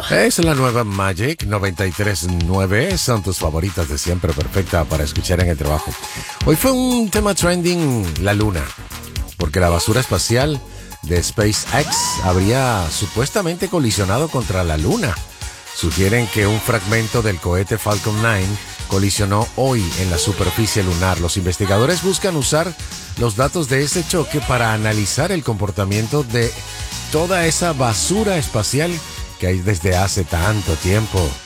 Es la nueva Magic 93.9. Son tus favoritas de siempre, perfecta para escuchar en el trabajo. Hoy fue un tema trending la luna, porque la basura espacial de SpaceX habría supuestamente colisionado contra la luna. Sugieren que un fragmento del cohete Falcon 9 colisionó hoy en la superficie lunar. Los investigadores buscan usar los datos de ese choque para analizar el comportamiento de toda esa basura espacial que hay desde hace tanto tiempo.